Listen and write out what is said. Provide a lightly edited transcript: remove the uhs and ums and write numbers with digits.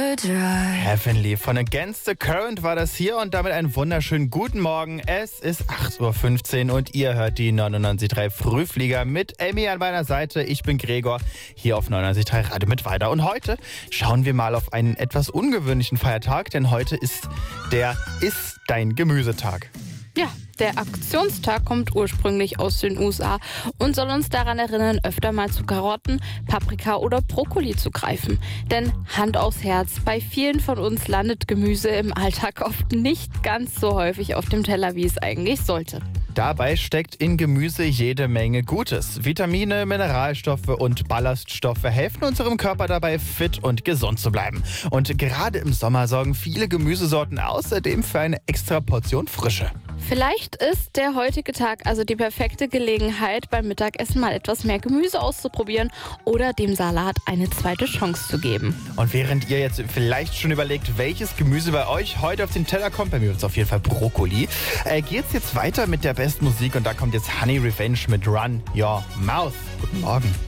Heavenly von Against the Current war das hier und damit einen wunderschönen guten Morgen. Es ist 8.15 Uhr und ihr hört die 99.3 Frühflieger mit Amy an meiner Seite. Ich bin Gregor, hier auf 99.3 Radio mit weiter. Und heute schauen wir mal auf einen etwas ungewöhnlichen Feiertag, denn heute ist der Iss dein Gemüsetag. Ja, der Aktionstag kommt ursprünglich aus den USA und soll uns daran erinnern, öfter mal zu Karotten, Paprika oder Brokkoli zu greifen. Denn Hand aufs Herz, bei vielen von uns landet Gemüse im Alltag oft nicht ganz so häufig auf dem Teller, wie es eigentlich sollte. Dabei steckt in Gemüse jede Menge Gutes. Vitamine, Mineralstoffe und Ballaststoffe helfen unserem Körper dabei, fit und gesund zu bleiben. Und gerade im Sommer sorgen viele Gemüsesorten außerdem für eine extra Portion Frische. Vielleicht ist der heutige Tag also die perfekte Gelegenheit, beim Mittagessen mal etwas mehr Gemüse auszuprobieren oder dem Salat eine zweite Chance zu geben. Und während ihr jetzt vielleicht schon überlegt, welches Gemüse bei euch heute auf den Teller kommt, bei mir wird es auf jeden Fall Brokkoli, geht's jetzt weiter mit der besten Musik und da kommt jetzt Honey Revenge mit Run Your Mouth. Guten Morgen.